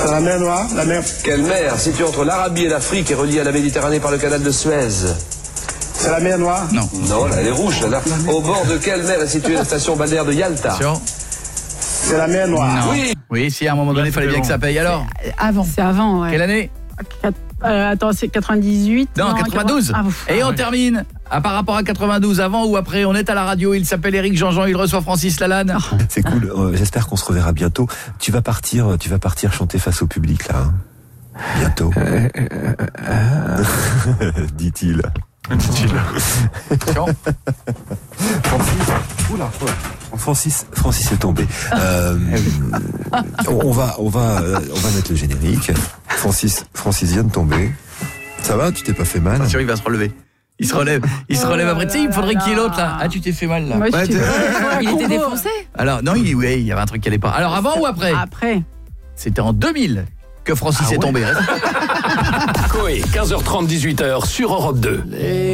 C'est la mer Noire, la mer... Quelle mer située entre l'Arabie et l'Afrique et reliée à la Méditerranée par le canal de Suez? C'est la mer Noire? Non. Non, là, elle est rouge, là. Au bord de quelle mer est située la station balnéaire de Yalta? Attention. C'est la mer Noire. Non. Oui. Oui, si à un moment donné, il fallait bien que ça paye. Alors, Avant. C'est avant, ouais. quelle année? Attends, c'est 98? Non, 92. Et on termine. Par rapport à 92, avant ou après, on est à la radio. Il s'appelle Éric Jean-Jean, il reçoit Francis Lalanne. C'est cool. J'espère qu'on se reverra bientôt. Tu vas partir chanter face au public là. Hein, bientôt. Dit-il. Francis est tombé. On va mettre le générique. Francis vient de tomber. Ça va, tu t'es pas fait mal? Attention, il va se relever. Il se relève après. Tu sais, il faudrait qu'il y ait l'autre là. Ah, tu t'es fait mal là. Il était défoncé. Alors, non, il y avait un truc qui allait pas. Alors, avant ou après? Après. C'était en 2000 que Francis est tombé. Coé, 15h30, 18h sur Europe 2.